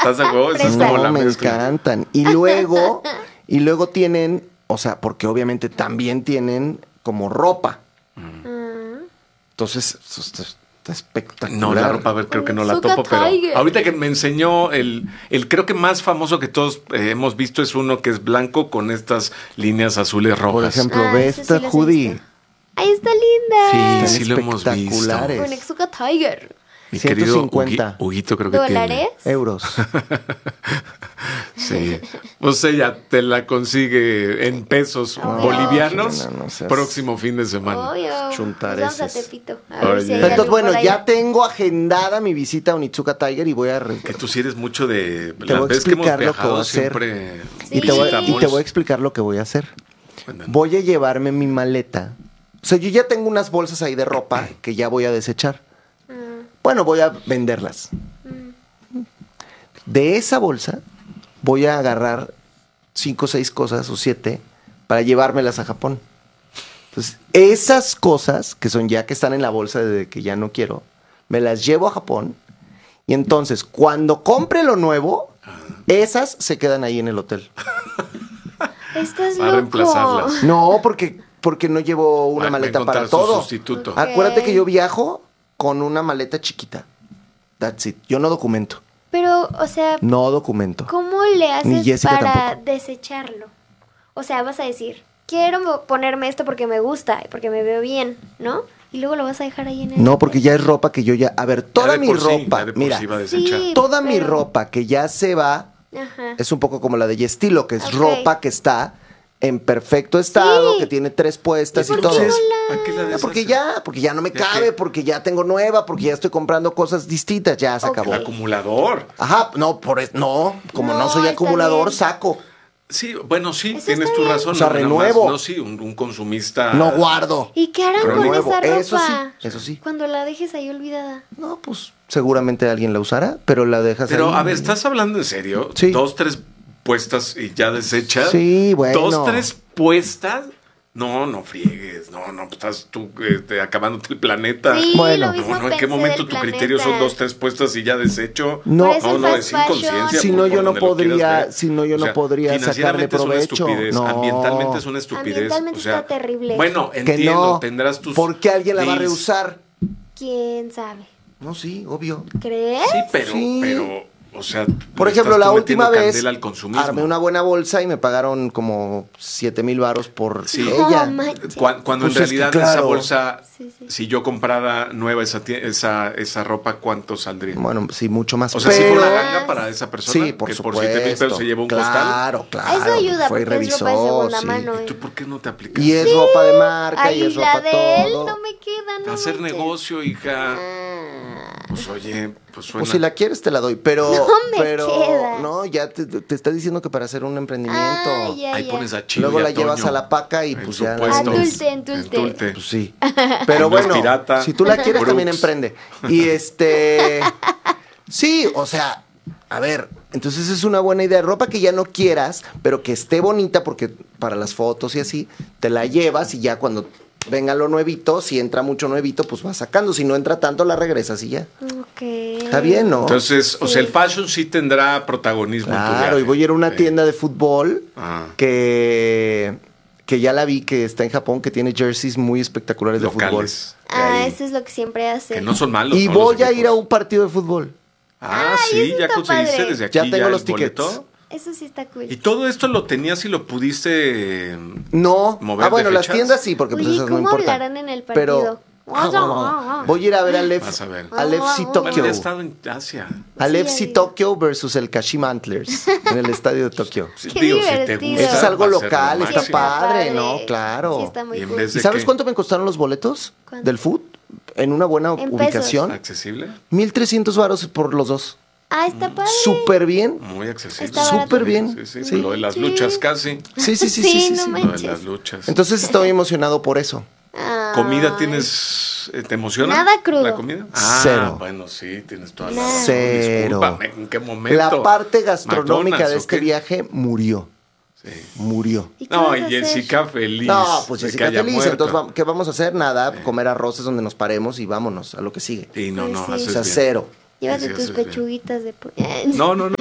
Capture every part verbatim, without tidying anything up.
¿Estás de acuerdo? Esa es No, como la me mezcla. encantan. Y luego, y luego tienen, o sea, porque obviamente también tienen como ropa. Entonces, eso está, está espectacular. No, la ropa, a ver, creo que no la Onitsuka topo, pero Tiger. ahorita que me enseñó el, el creo que más famoso que todos eh, hemos visto es uno que es blanco con estas líneas azules rojas. Por ejemplo, Ah, ve ese sí esta los he hoodie. visto. ¡Ay, está linda! Sí, Están sí lo hemos visto. espectaculares. Onitsuka Tiger. Mi ciento querido cincuenta. Hugui- Huguito creo que ¿Dólares? Euros. tiene. Sí. Pues ella te la consigue en pesos Obvio. bolivianos No, no seas- próximo fin de semana. Obvio. Nos Chuntareces. vamos a Tepito. A Oye. ver si hay Entonces, algo bueno, por ahí. ya tengo agendada mi visita a Onitsuka Tiger y voy a... re- Que tú sí eres mucho de... Te Las voy a veces que hemos explicar lo que voy a viajado hacer. siempre Y te, voy, y visitamos. te voy a explicar lo que voy a hacer. Cuéntanos. Voy a llevarme mi maleta. O sea, yo ya tengo unas bolsas ahí de ropa que ya voy a desechar. Bueno, voy a venderlas. De esa bolsa voy a agarrar cinco o seis cosas o siete para llevármelas a Japón. Entonces, esas cosas que son ya que están en la bolsa de que ya no quiero, me las llevo a Japón. Y entonces, cuando compre lo nuevo, esas se quedan ahí en el hotel. Estás Va a loco. reemplazarlas. No, porque, porque no llevo una Va- va a maleta para encontrar su todo. sustituto. Ok. Acuérdate que yo viajo con una maleta chiquita. That's it. Yo no documento. Pero, o sea, No documento. ¿cómo le Ni haces Jessica para tampoco. desecharlo? O sea, vas a decir, quiero mo- ponerme esto porque me gusta y porque me veo bien, ¿no? Y luego lo vas a dejar ahí en el... No, porque ya es ropa que yo ya... A ver, Ya toda de mi por sí, ropa, ya de por mira, sí va a desechar. Sí. toda mi pero- ropa que ya se va, Ajá. es un poco como la de Yestilo, que es Ok. ropa que está en perfecto estado, Sí. que tiene tres puestas y, por qué todo. no ¿Para qué la Ya, deshaces? porque ya, porque ya no me ¿Ya cabe, qué? porque ya tengo nueva, porque ya estoy comprando cosas distintas, ya se Ok. acabó. El acumulador. Ajá, no, por es- no, como no, No, soy está acumulador, bien. saco. Sí, bueno, sí, Eso tienes está tu bien. razón. O sea, no, nada renuevo. más, no, sí, un, un consumista. No guardo. ¿Y qué harán con Renuevo. esa ropa? Eso sí, eso sí. Cuando la dejes ahí olvidada. No, pues seguramente alguien la usará, pero la dejas Pero, ahí. a ver, ¿estás hablando en serio? Sí. Dos, tres puestas y ya desechas. Sí, bueno. Dos, tres puestas. No, no friegues. No, no, pues estás tú eh, te- acabándote el planeta. Sí, Bueno. lo mismo No, no, ¿en qué pensé momento del tu criterio son planeta. dos, tres puestas y ya desecho? No. Por eso no, el no, fast es fashion. inconsciencia. Si por- no, por yo no donde lo quieras podría- ver. si no, yo no podría sacarle financieramente es una provecho. estupidez, No. ambientalmente es una estupidez. Ambientalmente o sea, está terrible. Bueno, Que entiendo, no. tendrás tus... ¿Por qué alguien la va a deals. rehusar? ¿Quién sabe? No, sí, obvio. ¿Crees? Sí, pero, Sí. pero, o sea... Por le ejemplo, estás la tú última metiendo vez candela al consumismo. armé una buena bolsa y me pagaron como siete mil varos por Sí. ella. No manches. Cuan- Cuando Pues en es que realidad claro. esa bolsa, Sí, sí. si yo comprara nueva esa, tie- esa, esa ropa, ¿cuánto saldría? Bueno, sí, mucho más. O sea, si pero... fue una ganga para esa persona, Sí, por que supuesto. por siete mil pesos se llevó un costal. Claro, claro. Eso ayuda fue y porque es ropa de revisó, segunda sí. mano. ¿Y ¿eh? tú por qué no te aplicas? Y es ropa de marca y Ay, es la ropa de él todo. no me queda, no Hacer manches. negocio, hija. Ah. Pues oye, pues suena... Pues si la quieres te la doy, pero No me pero queda. no, ya te, te está diciendo que para hacer un emprendimiento. Ah, ya, Ahí ya. pones a Chile Luego y la a llevas Toño a la paca y en pues su ya. puesto. Entulte, entulte. Entulte. Pues sí. Pero No es bueno, pirata. si tú la quieres Brooks. también emprende. Y este sí, o sea, a ver, entonces es una buena idea. Ropa que ya no quieras, pero que esté bonita porque para las fotos y así, te la llevas y ya cuando venga lo nuevito, si entra mucho nuevito, pues vas sacando. Si no entra tanto, la regresas y ya. Ok. Está bien, ¿no? Entonces, o Sí. sea, el fashion sí tendrá protagonismo en tu Claro, viaje. y voy a ir a una Sí. tienda de fútbol Ah. que, que ya la vi, que está en Japón, que tiene jerseys muy espectaculares de Locales. fútbol. Ah, Ahí. eso es lo que siempre hace. Que no son malos. Y ¿no? Los voy a ir equipos. a un partido de fútbol. Ah, Ay, sí, eso ya está conseguiste padre. desde aquí Ya tengo el los tickets. boleto. Eso sí está cool. Y todo esto lo tenías y lo pudiste... eh, No. ¿Mover Ah, bueno, de las fechas? tiendas sí, porque pues Oye, esas no ¿cómo importan. hablarán en el partido? Pero voy a ir a ver al Vas a F, ver. al F C Bueno, Bueno, Tokyo. ya he estado en Asia. Al Sí, F C ya vi. Tokyo versus el Kashima Antlers en el estadio de Tokio. Sí, Qué digo, si te divertido. gusta, Eso es algo va a ser lo local, está máximo. padre, ¿no? Claro. Sí, está muy Y en cool. vez ¿Y de sabes que- cuánto me costaron los boletos ¿Cuánto? del food? En una buena En ubicación. ¿Accesible? mil trescientos varos por los dos. Ah, está padre. Súper bien. Muy accesible. Está barato. Súper bien. Sí, sí, Sí. Lo de las Sí. luchas casi. Sí, sí, sí, sí, Sí, sí, no sí. me- Lo de Manches. las luchas. Entonces estoy emocionado por eso. Ay. ¿Comida tienes... eh, ¿Te emociona? Nada crudo. ¿La comida? Ah, Cero. bueno, sí, tienes toda la Nada. razón. Cero. Discúlpame, ¿en qué momento? La parte gastronómica ¿McDonald's de o este qué? viaje murió. Sí. Murió. ¿Y qué No, vas y a hacer? Jessica feliz. No, pues de que Jessica haya feliz. muerto. Entonces, va- ¿qué vamos a hacer? Nada, comer arroces donde nos paremos y vámonos a lo que sigue. Sí, no, Pues no, sí. haces O sea, bien. cero. Llévate Sí, tus haces bien. pechuguitas de... po- No, no, no.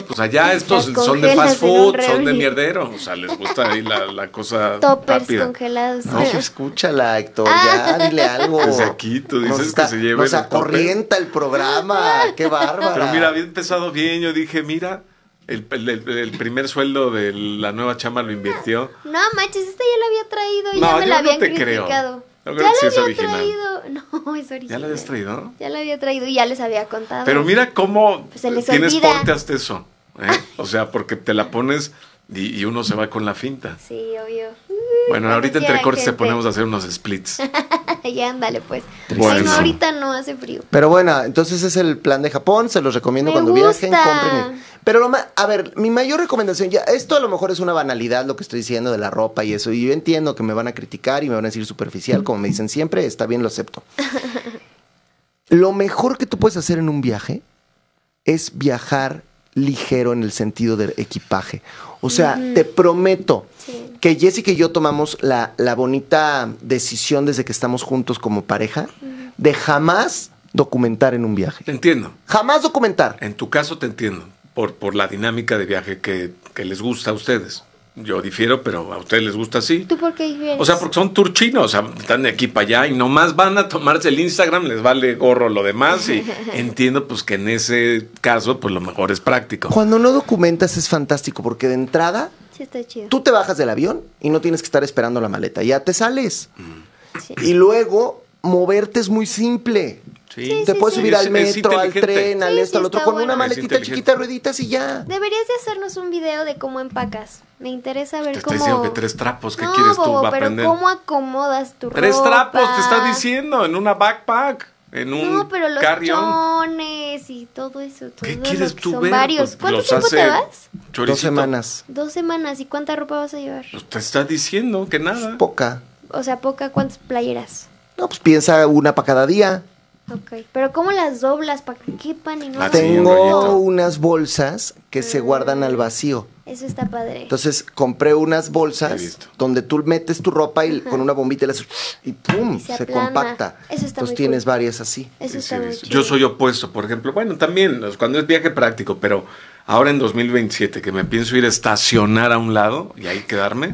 pues allá estos Las son de fast congelas en un food, son de refri. mierdero. O sea, les gusta ahí la, la cosa Toppers rápida. congelados. No, pues escúchala, Héctor, ya, dile algo. Desde aquí tú dices Nos que está- se lleve Nos el topper. acorrienta el programa, qué bárbara. Pero mira, había empezado bien. Yo dije, mira, el, el- el- el primer sueldo de la nueva chama lo invirtió. No manches, esta ya la había traído y No, ya me yo la no habían te creo. criticado. Yo Ya creo que sí la es había original. traído. No, es original. ¿Ya la habías traído? Ya la había traído y ya les había contado. Pero mira cómo Pues se les tienes olvida. porte hasta eso. ¿eh? O sea, porque te la pones y, y uno se va con la finta. Sí, obvio. Bueno, Cuando ahorita entre quieran, cortes te gente. ponemos a hacer unos splits. Ya ándale, pues. Bueno. Ay, no, ahorita no hace frío. Pero bueno, entonces es el plan de Japón, se los recomiendo Me cuando gusta. viajen, compren. Pero lo ma- a ver, mi mayor recomendación, ya, esto a lo mejor es una banalidad lo que estoy diciendo de la ropa y eso, y yo entiendo que me van a criticar y me van a decir superficial, como me dicen siempre, está bien, lo acepto. Lo mejor que tú puedes hacer en un viaje es viajar ligero en el sentido del equipaje. O sea, te prometo Sí. que Jessica y yo tomamos la, la bonita decisión desde que estamos juntos como pareja de jamás documentar en un viaje. Te entiendo. Jamás documentar. En tu caso te entiendo. Por, por la dinámica de viaje que, que les gusta a ustedes. Yo difiero, pero a ustedes les gusta así. ¿Tú por qué difieres? O sea, porque son tour chinos, o sea, están de aquí para allá y nomás van a tomarse el Instagram, les vale gorro lo demás y entiendo pues que en ese caso pues lo mejor es práctico. Cuando no documentas es fantástico porque de entrada Sí, está chido. tú te bajas del avión y no tienes que estar esperando la maleta, ya te sales. Sí. Y luego moverte es muy simple. Sí. Sí, Te sí, puedes sí. subir al Es- es metro, al inteligente. tren, al Sí, esto, sí, al otro, está con bueno. una Es maletita inteligente. chiquita, rueditas y ya. Deberías de hacernos un video de cómo empacas. Me interesa ver Te está cómo... diciendo que tres trapos, ¿qué no, quieres tú bobo, va a pero aprender? cómo acomodas tu Tres ropa. trapos, te está diciendo, en una backpack, en un No, pero los carry-on. chones y todo eso. Todo ¿Qué lo quieres que tú son ver? varios. Pues ¿Cuánto los tiempo hace te vas? choricito. Dos semanas. Dos semanas. ¿Y cuánta ropa vas a llevar? Pues te está diciendo que nada. Poca. O sea, poca, ¿cuántas playeras? No, pues piensa una para cada día. Ok. Pero ¿cómo las doblas para que quepan y no? Ah, las- sí, un Tengo rollito. unas bolsas que se guardan al vacío. Eso está padre. Entonces compré unas He bolsas visto. donde tú metes tu ropa y con una bombita le haces y ¡pum! Y se Se, aplana. compacta. Eso está Entonces muy tienes cool. varias así. Eso Sí, está sí, muy sí. chido. Yo soy opuesto, por ejemplo. Bueno, también, pues, cuando es viaje práctico, pero ahora en dos mil veintisiete que me pienso ir a estacionar a un lado y ahí quedarme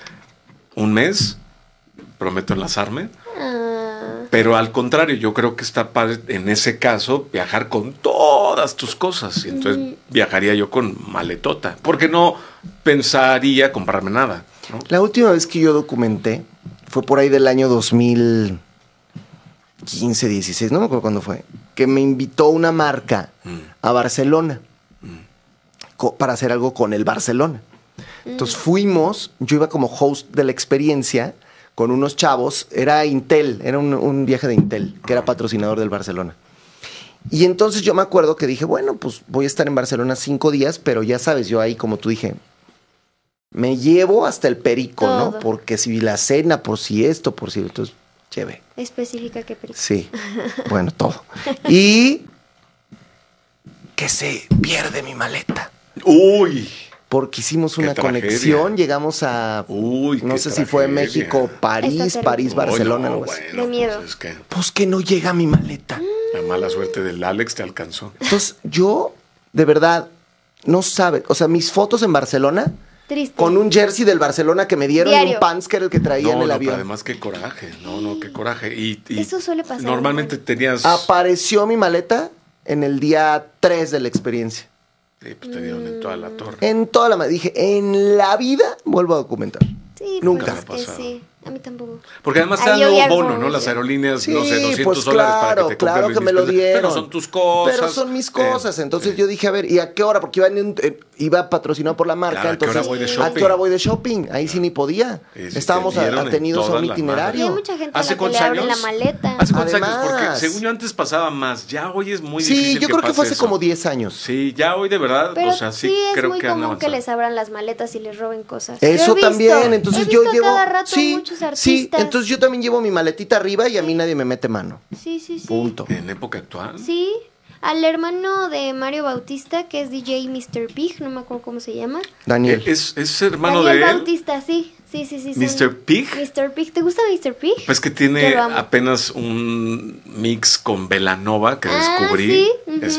un mes, prometo enlazarme. Ah, Pero al contrario, yo creo que está padre en ese caso viajar con todas tus cosas. Y entonces viajaría yo con maletota. Porque no pensaría comprarme nada, ¿no? La última vez que yo documenté fue por ahí del año dos mil quince, dieciséis, no me acuerdo cuándo fue, que me invitó una marca Mm. a Barcelona co- para hacer algo con el Barcelona. Entonces fuimos, yo iba como host de la experiencia con unos chavos, era Intel, era un, un viaje de Intel, que era patrocinador del Barcelona. Y entonces yo me acuerdo que dije, bueno, pues voy a estar en Barcelona cinco días, pero ya sabes, yo ahí, como tú dije, me llevo hasta el perico, ¿no? Todo. Porque si la cena, por si esto, por si... Entonces, llevé. específica que película. Sí, bueno, todo. Y que se pierde mi maleta. Uy, Porque hicimos Qué una tragedia. conexión, llegamos a... uy, no qué sé si fue tragedia. México, París, Está terrible. París, Uy, Barcelona, no, algo así. bueno, De miedo. pues es que Pues que no llega mi maleta. la mala suerte del Alex te alcanzó. Entonces, yo, de verdad, no sabe. O sea, mis fotos en Barcelona, Triste. con un jersey del Barcelona que me dieron y Diario. un pants que era el que traía No, en el no, pero avión. además qué coraje. No, no, qué coraje. Y, y Eso suele pasar, Normalmente ¿no? tenías... Apareció mi maleta en el día tres de la experiencia. Sí, pues te dieron en toda la torre. En toda la... ma- Dije, en la vida vuelvo a documentar. Sí, Nunca. pues, Me ha es que pasado. sí. A mí tampoco. Porque además Ahí te dan yo nuevo ya bono, como- ¿no? Las aerolíneas, Sí, no sé, doscientos pues dólares claro, para que te compren claro Luis que me lo Miguel. dieron. Pero son tus cosas. Pero son mis eh, cosas. Entonces eh. yo dije, a ver, ¿y a qué hora? Porque iba, en un- eh, iba patrocinado por la marca. Claro, ¿a qué hora entonces, voy de ¿a shopping? qué hora voy de shopping? Ahí sí ni podía. Y si Estábamos te a- dieron en atenidos a todas un las Y itinerario. hay mucha gente a ¿Hace la que le cuántos abren la años? maleta. ¿Hace cuántos años? Además. Porque según yo antes pasaba más. Ya hoy es muy Sí, difícil yo creo que pase fue hace eso. como diez años. Sí, ya hoy de verdad, Pero o sea, sí, sí es creo muy que han común que avanzado. les abran las maletas y les roben cosas. Yo he Eso visto, también, entonces he yo visto llevo... cada rato sí, muchos sí, artistas. entonces yo también llevo mi maletita arriba y a mí nadie me mete mano. Sí, sí, sí. Punto. En época actual. Sí, al hermano de Mario Bautista, que es D J mister Pig, no me acuerdo cómo se llama. Daniel. ¿Es, es hermano Daniel de él? Bautista, sí. Sí, sí, sí. son- ¿mister Pig? mister Pig. ¿Te gusta mister Pig? Pues que Yo tiene lo amo. apenas un mix con Belanova que Ah, descubrí. sí, Es ujú.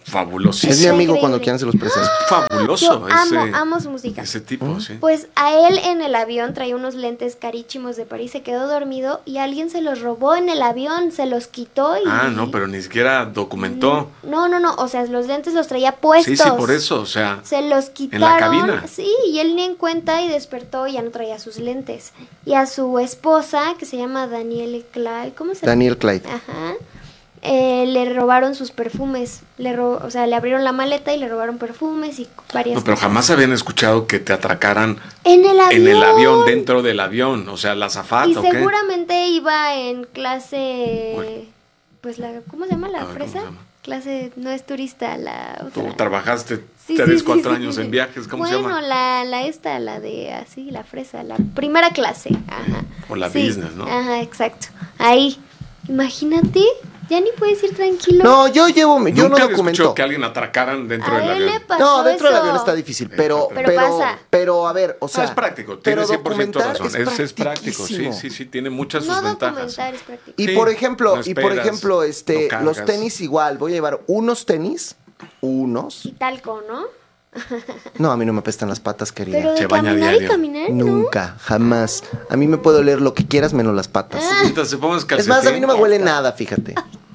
fabulosísimo. Es mi amigo increíble. cuando quieran se los presento. Fabuloso. Yo amo, ese, amo su música. ese tipo, sí. Pues a él en el avión traía unos lentes carísimos de París, se quedó dormido y alguien se los robó en el avión, se los quitó y... Ah, no, pero ni siquiera documentó. No, no, no, o sea, los lentes los traía puestos. Sí, sí, por eso, o sea. Se los quitaron. En la cabina. Sí, y él ni en cuenta y despertó y ya no traía sus lentes. Y a su esposa, que se llama Danielle Clyde, ¿cómo se llama? Daniel Clyde. Ajá. Eh, le robaron sus perfumes. Le ro o sea, le abrieron la maleta y le robaron perfumes y varias No, pero cosas. jamás habían escuchado que te atracaran En el avión. en el avión, dentro del avión. O sea, la azafata, Y ¿o qué? seguramente iba en clase. Bueno. Pues la. ¿Cómo se llama la A ver, ¿cómo fresa? se llama? Clase. No es turista, la Tú otra. trabajaste Sí, tres, sí, cuatro sí, años sí, en sí. viajes, ¿cómo bueno, se llama? la, la esta, la de así, la fresa, la primera clase. Ajá. O la Sí, business, ¿no? Ajá, exacto. Ahí. Imagínate, ya ni puedes ir tranquilo. No, yo llevo, yo no Nunca había documento. escuchado que alguien atracaran dentro A del él le avión. pasó No, dentro del eso. avión está difícil, pero, Pero pero, pasa. pero a ver, o sea, No, es práctico, pero tiene cien por ciento documentar razón. Es, es práctico, sí, practiquísimo. sí, sí, tiene muchas No sus ventajas. documentar es práctico. Y Sí, por ejemplo, no y por esperas, ejemplo, este, lo cargas. los tenis igual, voy a llevar unos tenis, unos. Y talco, ¿no? No, a mí no me apestan las patas, querida. Pero Se de baña caminar y diario. caminar, ¿no? Nunca, jamás. A mí me puede oler lo que quieras menos las patas. Mientras te pongas Es más, a mí no me calcetín. huele nada, fíjate.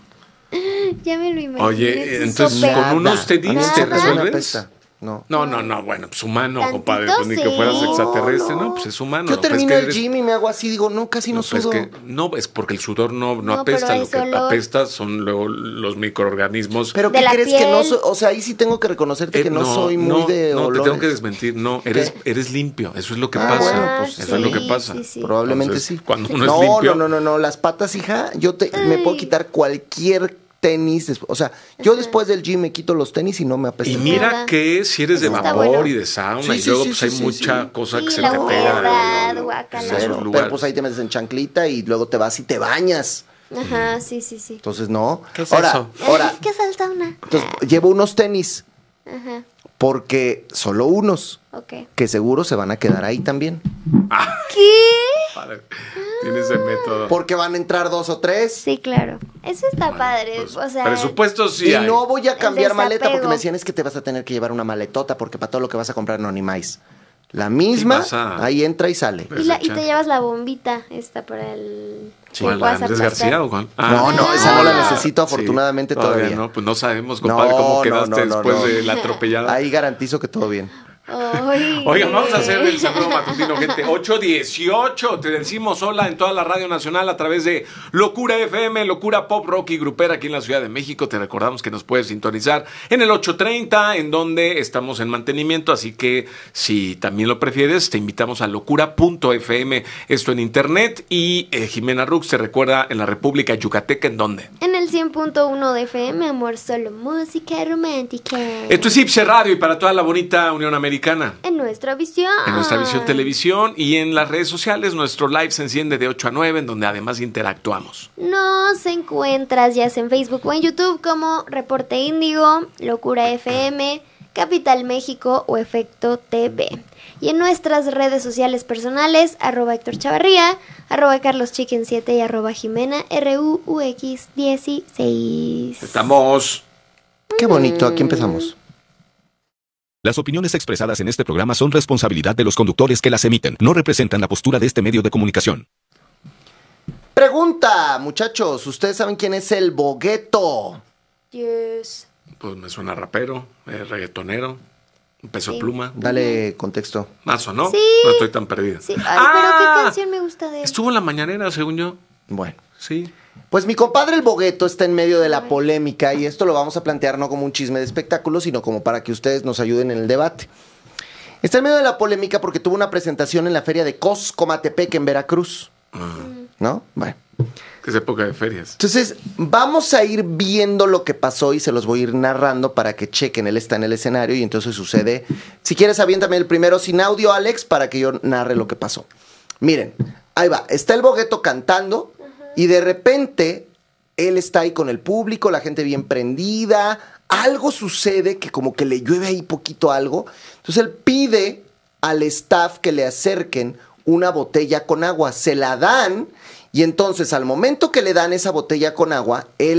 Ya me lo imaginé. Oye, su entonces, sope. con unos tenis A mí te el perro me resuelves. apesta. No. No, no, no, bueno, pues humano, Tantito compadre. Pues ni que sí. fueras No, extraterrestre, no, no. pues es humano. Yo no, pues termino que el eres- gym y me hago así, digo, no, casi no, no, pues sudo. que- no, es porque el sudor no, no, No, apesta, pero lo es que olor. apesta son luego los microorganismos. Pero De ¿qué la crees que no piel. soy? O sea, ahí sí tengo que reconocerte Eh, que no, soy muy no, de no, olores. te tengo que desmentir, no, eres, eres limpio, eso es lo que Ah, pasa. bueno, pues, eso es lo que sí, pasa. sí, sí. Probablemente Entonces, sí. Cuando uno no, es limpio. no, no, no, no, las patas, hija, yo te, me puedo Ay. quitar cualquier tenis, desp- o sea, yo después del gym me quito los tenis y no me apesta. Y nada. mira Nada. que si eres de Eso está vapor bueno. y de sauna, Sí, y sí, luego sí, pues sí, hay sí, mucha sí. cosa Sí, que se la te pega. humedad, de- de- guácala. en Cero. esos Pero lugares. pues ahí te metes en chanclita y luego te vas y te bañas. Ajá, sí, sí, sí. Entonces, no. ¿Qué es ahora, eso? ahora, Ay, ¿qué salta una? entonces, llevo unos tenis Ajá, porque solo unos ok. que seguro se van a quedar ahí también. ¿Qué? Padre, tienes el método. Porque van a entrar dos o tres. Sí, claro. Eso está Bueno, padre. pues, o sea, presupuesto sí y hay. no voy a cambiar El maleta porque desapego. me decían es que te vas a tener que llevar una maletota porque para todo lo que vas a comprar no ni más. La misma, vas a- ahí entra y sale. y, la- y desechar. te llevas la bombita esta para el... Sí. ¿Cuál, que la puedas Andrés aplastar. García o cuál? No, no, esa no la Ah, necesito afortunadamente todavía. No, pues no sabemos, compadre, No, cómo no, quedaste no, no, después no. de la atropellada. Ahí garantizo que todo bien. Ay. Oigan, vamos a hacer el saludo matutino, gente. ocho dieciocho, te decimos hola en toda la radio nacional a través de Locura F M, Locura Pop Rock y Grupera aquí en la Ciudad de México. Te recordamos que nos puedes sintonizar en el ocho treinta, en donde estamos en mantenimiento. Así que si también lo prefieres, te invitamos a locura punto f m, esto en internet. Y eh, Jimena Rux te recuerda en la República Yucateca, ¿en dónde? En el cien punto uno de F M, amor, solo música romántica. Esto es Ipse Radio y para toda la bonita Unión Americana. En nuestra visión. En nuestra visión televisión y en las redes sociales, nuestro live se enciende de ocho a nueve, en donde además interactuamos. Nos encuentras ya sea en Facebook o en YouTube como Reporte Índigo, Locura F M, Capital México o Efecto T V. Y en nuestras redes sociales personales, arroba Héctor Chavarría, arroba Carlos Chicken siete y arroba Jimena R U U X dieciséis. Estamos. Qué bonito, aquí empezamos. Las opiniones expresadas en este programa son responsabilidad de los conductores que las emiten. No representan la postura de este medio de comunicación. Pregunta, muchachos, ¿ustedes saben quién es el Bogueto? Yes. Pues me suena rapero, eh, reggaetonero, un peso Sí. pluma. Dale contexto. Más o no, Sí. no estoy tan perdida. Sí, ay, ¡Ah! pero ¿qué canción me gusta de él? Estuvo en la mañanera, según yo. Bueno. Sí. Pues mi compadre el Bogueto está en medio de la polémica y esto lo vamos a plantear no como un chisme de espectáculo, sino como para que ustedes nos ayuden en el debate. Está en medio de la polémica porque tuvo una presentación en la feria de Coscomatepec en Veracruz, Ah, ¿no? Bueno. que es época de ferias. Entonces, vamos a ir viendo lo que pasó y se los voy a ir narrando para que chequen. Él está en el escenario y entonces sucede. Si quieres, aviéntame el primero sin audio, Alex, para que yo narre lo que pasó. Miren, ahí va. Está el Bogueto cantando y de repente él está ahí con el público, la gente bien prendida. Algo sucede que como que le llueve ahí poquito algo. Entonces él pide al staff que le acerquen una botella con agua. Se la dan y entonces al momento que le dan esa botella con agua, él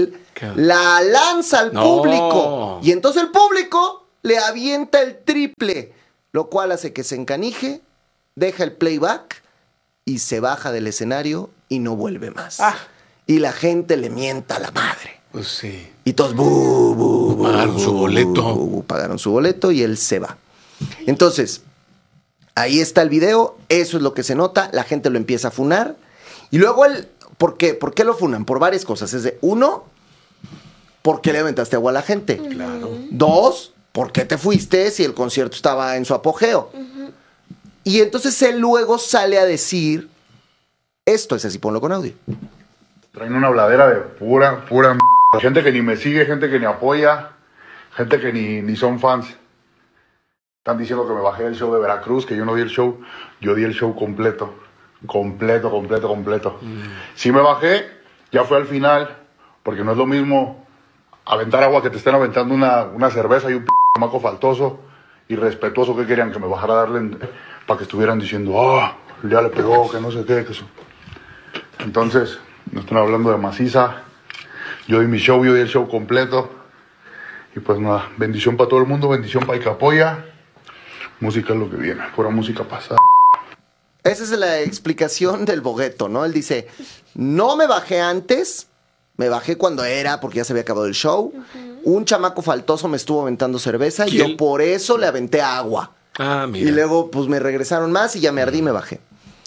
la lanza al No. público. Y entonces el público le avienta el triple, lo cual hace que se encanije, deja el playback y se baja del escenario y no vuelve más. Ah. Y la gente le mienta a la madre. Pues sí. Y todos bu, bu, bu, Pagaron su bu, boleto. bu, bu, pagaron su boleto y él se va. Entonces, ahí está el video, eso es lo que se nota, la gente lo empieza a funar. Y luego él, ¿por qué? ¿Por qué lo funan? Por varias cosas. Es de, uno, ¿por qué le aventaste agua a la gente? Claro. Dos, ¿por qué te fuiste si el concierto estaba en su apogeo? Y entonces él luego sale a decir, esto es así, ponlo con audio. Traen una habladera de pura, pura m***. Gente que ni me sigue, gente que ni apoya, gente que ni, ni son fans. Están diciendo que me bajé del show de Veracruz, que yo no di el show. Yo di el show completo. Completo, completo, completo. Mm. Si me bajé, ya fue al final, porque no es lo mismo aventar agua que te estén aventando una, una cerveza y un p*** chamaco faltoso y respetuoso que querían que me bajara a darle para que estuvieran diciendo, ah, oh, ya le pegó, que no sé qué, que eso. Entonces, no están hablando de maciza. Yo di mi show, yo di el show completo. Y pues nada, bendición para todo el mundo, bendición para el que apoya. Música es lo que viene, pura música pasada. Esa es la explicación del bogueto, ¿no? Él dice, no me bajé antes, me bajé cuando era, porque ya se había acabado el show. Uh-huh. Un chamaco faltoso me estuvo aventando cerveza y yo por eso le aventé agua. Ah, mira. Y luego pues me regresaron más y ya me ardí y me bajé.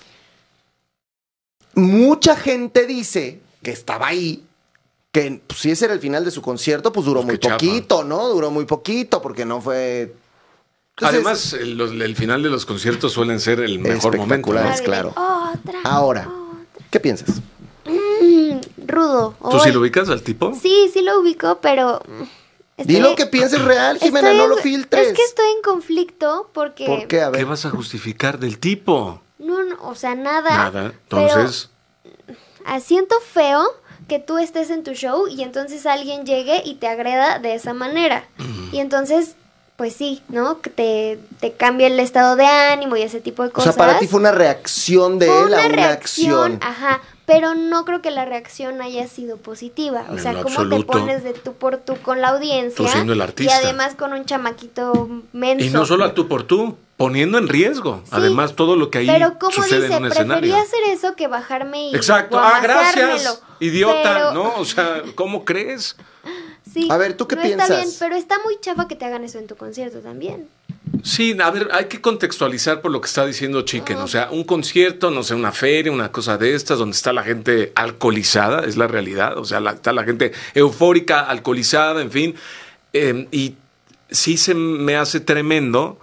Mucha gente dice que estaba ahí, que pues, si ese era el final de su concierto, pues duró pues muy poquito, chafa. ¿no? Duró muy poquito porque no fue... Entonces, además, el, el final de los conciertos suelen ser el mejor momento, ¿no? Claro. Otra, Ahora, otra. ¿Qué piensas? Mm, rudo. ¿Tú Hoy. sí lo ubicas al tipo? Sí, sí lo ubico, pero... Estoy, Di lo que pienses real, Jimena, no en, lo filtres. Es que estoy en conflicto porque... ¿Por qué? A ver. ¿Qué vas a justificar del tipo? No, no, o sea, nada. Nada, entonces... Pero, siento feo que tú estés en tu show y entonces alguien llegue y te agreda de esa manera. Mm. Y entonces... Pues sí, ¿no? Que te, te cambia el estado de ánimo y ese tipo de cosas. O sea, para ti fue una reacción de fue él una a una reacción, acción. Ajá, pero no creo que la reacción haya sido positiva. O en sea, cómo absoluto. te pones de tú por tú con la audiencia. Tú siendo el artista. Y además con un chamaquito menso. Y no solo a tú por tú, poniendo en riesgo. Sí, además, todo lo que ahí pero como sucede dice, en un escenario. prefería hacer eso que bajarme y Exacto. Ah, gracias, idiota, pero... ¿no? O sea, ¿cómo crees? Sí, a ver, ¿tú qué no piensas? Está bien, pero está muy chafa que te hagan eso en tu concierto también. Sí, a ver, hay que contextualizar por lo que está diciendo Chicken. Oh. O sea, un concierto, no sé, una feria, una cosa de estas, donde está la gente alcoholizada, es la realidad. O sea, la, está la gente eufórica, alcoholizada, en fin. Eh, y sí se me hace tremendo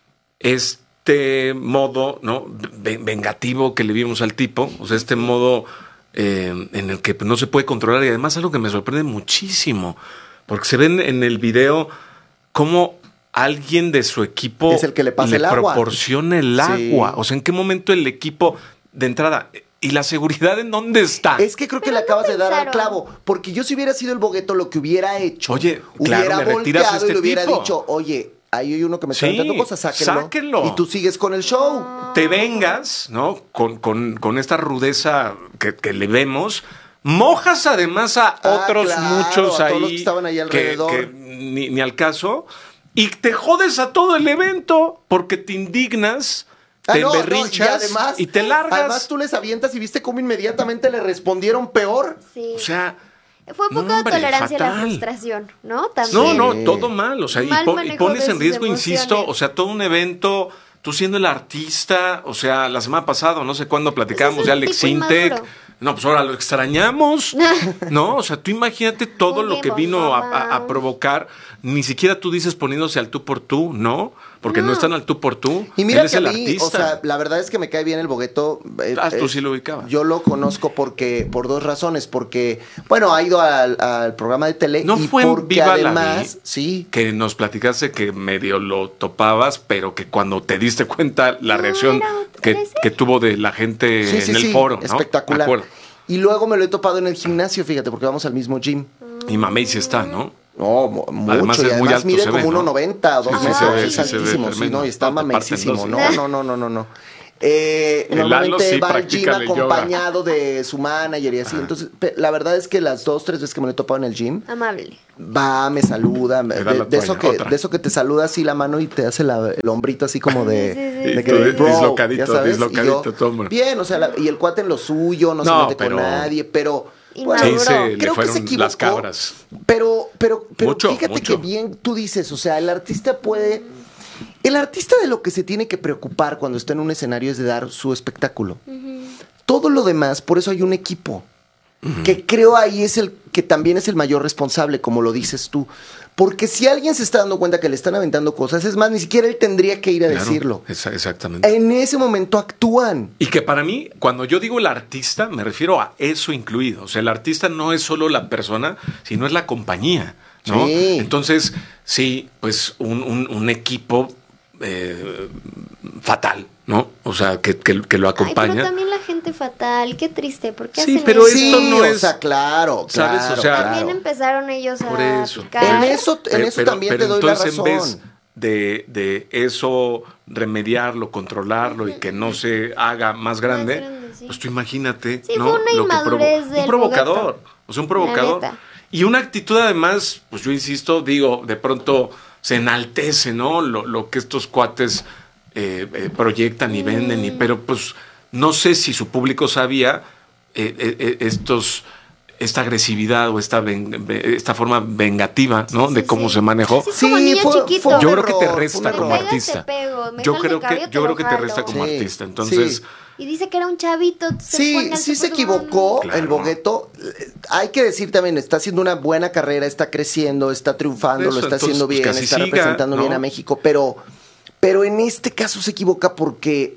este modo, ¿no? Vengativo que le vimos al tipo. O sea, este modo... Eh, en el que no se puede controlar y además algo que me sorprende muchísimo porque se ven en el video cómo alguien de su equipo es el que le pasa le el agua. proporciona el sí. agua, o sea, ¿en qué momento el equipo de entrada y la seguridad en dónde está? Es que creo que Pero le no acabas pensaron. de dar al clavo, porque yo si hubiera sido el bogueto lo que hubiera hecho, oye, hubiera claro, me retiras volteado este y le hubiera tipo. dicho, oye, ahí hay uno que me está sí, aventando cosas, sáquenlo, sáquenlo. Y tú sigues con el show. Te vengas, ¿no? Con, con, con esta rudeza que, que le vemos. Mojas además a otros ah, claro, muchos a ahí, todos los que estaban ahí alrededor. que, que ni, ni al caso, y te jodes a todo el evento porque te indignas, ah, te no, emberrinchas no, y, además, y te largas. Además tú les avientas y viste cómo inmediatamente le respondieron peor. Sí. O sea, fue poco no, hombre, de tolerancia fatal. a la frustración, ¿no? También. No, no, todo mal, o sea, y, pon, y pones en riesgo, emociones. insisto, o sea, todo un evento. Tú siendo el artista, o sea, la semana pasada, no sé cuándo platicábamos de Alex Sintek. No, pues ahora lo extrañamos, ¿no? O sea, tú imagínate todo lo que vino a, a, a provocar. Ni siquiera tú dices poniéndose al tú por tú, ¿no? Porque no, no están al tú por tú. Y mira Él que es el a mí, artista. o sea, la verdad es que me cae bien el bogueto. Eh, ah, tú eh, sí lo ubicabas. Yo lo conozco porque, por dos razones. Porque, bueno, ha ido al, al programa de tele. No y fue en porque Viva además, la Vi, sí. Que nos platicaste que medio lo topabas, pero que cuando te diste cuenta la no, reacción que, que tuvo de la gente sí, sí, en el sí, foro, ¿no? Espectacular. Y luego me lo he topado en el gimnasio, fíjate, porque vamos al mismo gym. Y Mamey sí está, ¿no? No, mucho. Además y es además muy alto, mide se como ve, ¿no? uno noventa, dos Sí, sí, metros, se ve, es sí, se ve altísimo, sí, tremendo. ¿no? Y está No, te parten mameyísimo, dos, no, sí. no, no, no, no, no. Eh, El normalmente Lalo sí va al practica gym el yoga. acompañado de su manager y así. Entonces, pe- la verdad es que las dos, tres veces que me lo he topado en el gym, Amable. va, me saluda. me- Me da de, la de eso toalla, que, otra. de eso que te saluda así la mano y te hace la- el hombrito así como de, Sí, sí, sí, de Y que, tú bro, dislocadito, ya sabes, dislocadito, y yo, toma. bien, o sea, la- y el cuate en lo suyo, no, se No, mete pero- con nadie, pero Y bueno, maduro. Sí, se le creo que se fueron equivocó. las cabras. Pero, pero, pero Mucho, fíjate mucho. que bien tú dices, o sea, el artista puede. El artista de lo que se tiene que preocupar cuando está en un escenario es de dar su espectáculo. Todo lo demás, por eso hay un equipo. Que creo ahí es el que también es el mayor responsable, como lo dices tú. Porque si alguien se está dando cuenta que le están aventando cosas, es más, ni siquiera él tendría que ir a Claro, decirlo. esa- exactamente. En ese momento actúan. Y que para mí, cuando yo digo el artista, me refiero a eso incluido. O sea, el artista no es solo la persona, sino es la compañía, ¿no? Sí. Entonces, sí, pues un, un- un equipo eh, fatal, ¿no? O sea, que, que- que lo Ay, pero acompaña. también la gente fatal, qué triste, ¿por qué Sí, hacen pero eso? esto Sí, no o es- sea, claro, ¿sabes? claro, O sea, También claro. empezaron ellos a Por eso. picar. En eso, en Pero- eso pero- también pero te doy la entonces, razón. en vez de, de eso remediarlo, controlarlo y que no se haga más grande, grande, sí. pues tú imagínate, Sí, ¿no? fue una Lo que inmadurez provo- del un provocador, Bogueto. o sea, un provocador. neta. Y una actitud además, pues yo insisto, digo, de pronto se enaltece, ¿no? Lo, lo que estos cuates eh, eh, proyectan y venden, y, pero pues no sé si su público sabía eh, eh, eh, estos esta agresividad o esta ven- ve- esta forma vengativa, ¿no? Sí, de sí, cómo sí. se manejó. Sí, es como niño chiquito. fue un Yo creo que te error, resta fue un como Me error. pegas, artista. te pego, me Yo jalas el creo cabello, que te yo lo creo que te jalo. resta como Sí, artista. Entonces, sí. Y dice que era un chavito. se Sí, pone al sí se Superman. equivocó Claro. el Bogueto. Eh, Hay que decir también, está haciendo una buena carrera, está creciendo, está triunfando, Eso, lo está entonces, haciendo pues, bien, que así está siga, representando ¿no? bien a México, pero, pero en este caso se equivoca porque,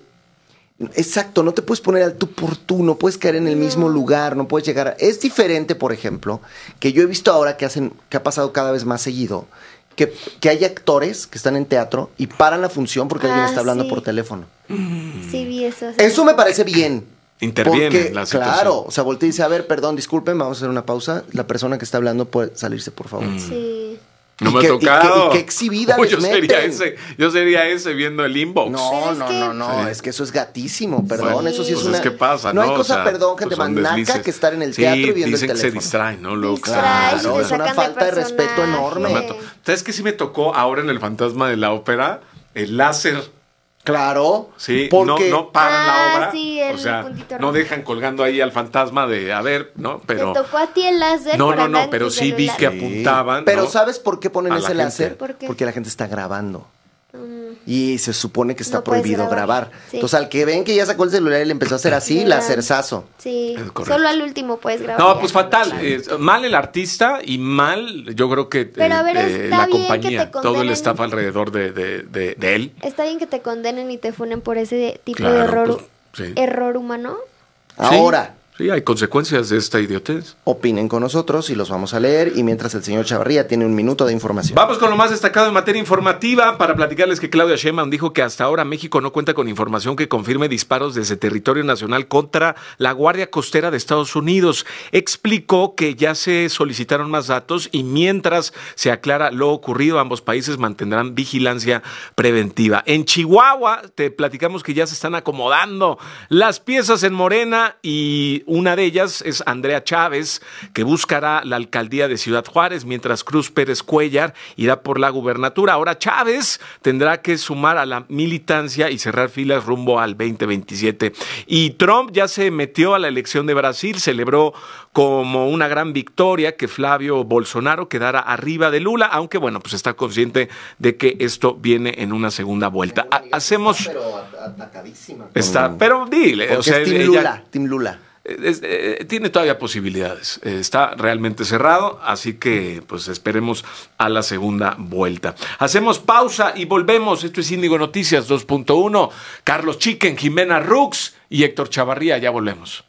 exacto, no te puedes poner al tú por tú, no puedes caer en el mismo lugar, no puedes llegar. a- Es diferente, por ejemplo, que yo he visto ahora que hacen, que ha pasado cada vez más seguido, que, que hay actores que están en teatro y paran la función porque alguien Ah, está hablando sí. por teléfono. Sí, vi eso. Eso me parece bien. Interviene Porque, en la situación. claro, o sea, voltea y dice, a ver, perdón, disculpen, vamos a hacer una pausa. La persona que está hablando puede salirse, por favor. Sí. no y me que- ha y que- tocado. y que exhibida Uy, les yo sería meten. ese, yo sería ese viendo el inbox. No, Pero es no, que- no, no, Sí. es que eso es gatísimo, perdón, Bueno, eso sí es pues una... es que pasa, no ¿no? hay O cosa, sea, perdón, gente pues son manaca deslices. que estar en el Sí, teatro y viendo dicen el que se teléfono. distraen, ¿no? Luego, Distrae, Claro, se es una sacan falta de respeto personaje. enorme. No me to- ¿Sabes qué sí me tocó ahora en el Fantasma de la Ópera? El láser. Claro, Sí, porque... no, no paran Ah, la obra. sí, el o sea, puntito no rojo. dejan colgando ahí al fantasma de, a ver, ¿no? Pero. Te tocó a ti el láser. No, por no, andar no, en pero tu sí vi celular. que Sí. apuntaban. Pero ¿no? ¿sabes por qué ponen A ese la láser? gente. ¿Por qué? Porque la gente está grabando. Mm. Y se supone que está No puedes prohibido grabar. grabar. Sí. Entonces, al que ven que ya sacó el celular y le empezó a hacer así, Sí, lacerzazo. Sí, Es correcto. solo al último puedes grabar. No, ya. pues fatal. eh, mal el artista y mal, yo creo que Pero, a ver, eh, está la bien que compañía, te todo el condenen- staff alrededor de, de, de, de él. Está bien que te condenen y te funen por ese tipo Claro, de error, pues, sí. error humano. Ahora, Sí, hay consecuencias de esta idiotez. opinen con nosotros y los vamos a leer. Y mientras el señor Chavarría tiene un minuto de información. Vamos con lo más destacado en materia informativa para platicarles que Claudia Sheinbaum dijo que hasta ahora México no cuenta con información que confirme disparos desde territorio nacional contra la Guardia Costera de Estados Unidos. Explicó que ya se solicitaron más datos y mientras se aclara lo ocurrido, ambos países mantendrán vigilancia preventiva. En Chihuahua te platicamos que ya se están acomodando las piezas en Morena y una de ellas es Andrea Chávez, que buscará la alcaldía de Ciudad Juárez, mientras Cruz Pérez Cuellar irá por la gubernatura. Ahora Chávez tendrá que sumar a la militancia y cerrar filas rumbo al veinte veintisiete. Y Trump ya se metió a la elección de Brasil, celebró como una gran victoria que Flavio Bolsonaro quedara arriba de Lula, aunque bueno, pues está consciente de que esto viene en una segunda vuelta. Ha- hacemos... Pero atacadísima. Está, pero dile, Porque o sea, es Team ella- Lula, Team Lula. es- eh, tiene todavía posibilidades. Eh, está realmente cerrado, así que pues esperemos a la segunda vuelta. Hacemos pausa y volvemos. Esto es Índigo Noticias dos punto uno. Carlos Chiquen, Jimena Rux y Héctor Chavarría. Ya volvemos.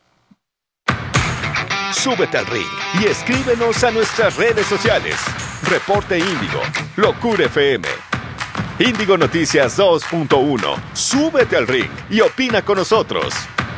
Súbete al ring y escríbenos a nuestras redes sociales. Reporte Índigo, Locura F M. Índigo Noticias dos punto uno. Súbete al ring y opina con nosotros.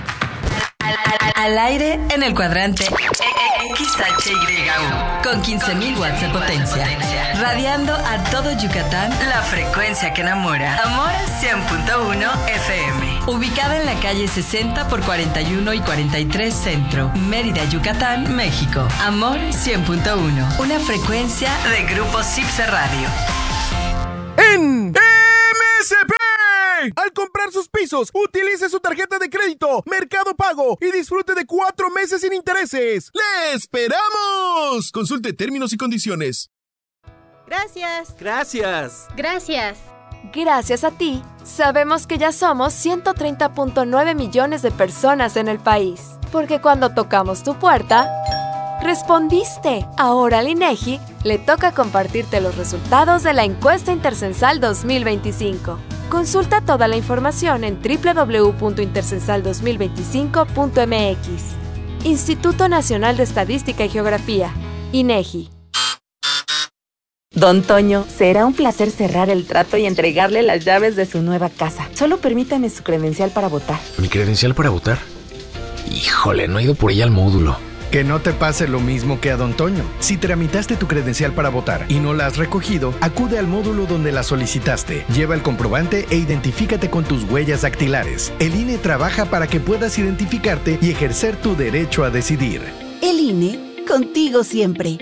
Al aire en el cuadrante X H Y U con quince mil watts de potencia, radiando a todo Yucatán la frecuencia que enamora. Amor cien punto uno F M. Ubicada en la calle sesenta por cuarenta y uno y cuarenta y tres Centro, Mérida, Yucatán, México. Amor cien punto uno. Una frecuencia de Grupo Cipse Radio. En M S P. Al comprar sus pisos, utilice su tarjeta de crédito Mercado Pago y disfrute de cuatro meses sin intereses. ¡Le esperamos! Consulte términos y condiciones. Gracias. Gracias. Gracias. Gracias a ti, sabemos que ya somos ciento treinta punto nueve millones de personas en el país. Porque cuando tocamos tu puerta, respondiste. Ahora al INEGI le toca compartirte los resultados de la encuesta Intercensal dos mil veinticinco. Consulta toda la información en doble u doble u doble u punto intercensal dos mil veinticinco punto m x. Instituto Nacional de Estadística y Geografía, INEGI. Don Toño, será un placer cerrar el trato y entregarle las llaves de su nueva casa. Solo permítame su credencial para votar. ¿Mi credencial para votar? Híjole, no he ido por ella al módulo. Que no te pase lo mismo que a Don Toño. Si tramitaste tu credencial para votar y no la has recogido, acude al módulo donde la solicitaste. Lleva el comprobante e identifícate con tus huellas dactilares. El I N E trabaja para que puedas identificarte y ejercer tu derecho a decidir. El I N E, contigo siempre.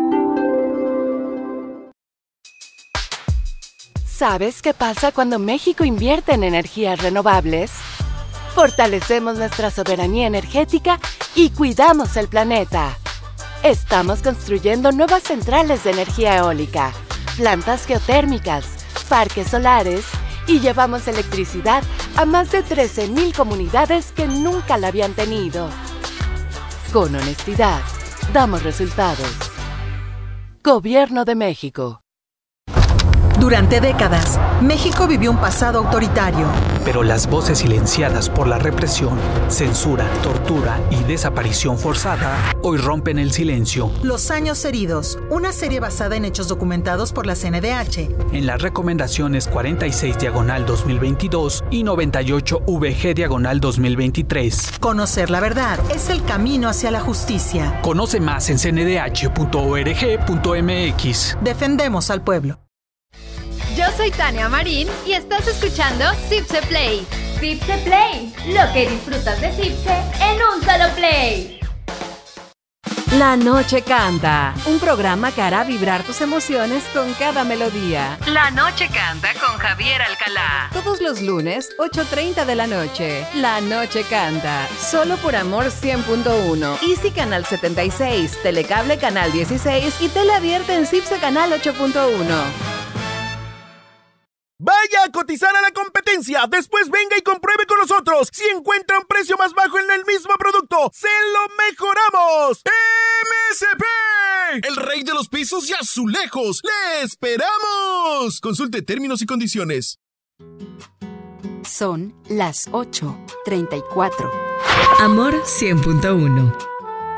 ¿Sabes qué pasa cuando México invierte en energías renovables? Fortalecemos nuestra soberanía energética y cuidamos el planeta. Estamos construyendo nuevas centrales de energía eólica, plantas geotérmicas, parques solares y llevamos electricidad a más de trece mil comunidades que nunca la habían tenido. Con honestidad, damos resultados. Gobierno de México. Durante décadas, México vivió un pasado autoritario. Pero las voces silenciadas por la represión, censura, tortura y desaparición forzada hoy rompen el silencio. Los años heridos, una serie basada en hechos documentados por la C N D H. En las recomendaciones cuarenta y seis diagonal dos mil veintidós y noventa y ocho V G diagonal dos mil veintitrés. Conocer la verdad es el camino hacia la justicia. Conoce más en c n d h punto org punto m x. Defendemos al pueblo. Yo soy Tania Marín y estás escuchando Cipse Play. Cipse Play, lo que disfrutas de Cipse en un solo play. La Noche Canta, un programa que hará vibrar tus emociones con cada melodía. La Noche Canta con Javier Alcalá. Todos los lunes, ocho treinta de la noche. La Noche Canta, solo por Amor cien punto uno. Easy Canal setenta y seis, Telecable Canal dieciséis y Tele Abierta en Cipse Canal ocho punto uno. Vaya a cotizar a la competencia, después venga y compruebe con nosotros. Si encuentra un precio más bajo en el mismo producto, ¡se lo mejoramos! ¡M S P! El rey de los pisos y azulejos. ¡Le esperamos! Consulte términos y condiciones. Son las ocho treinta y cuatro. Amor cien punto uno.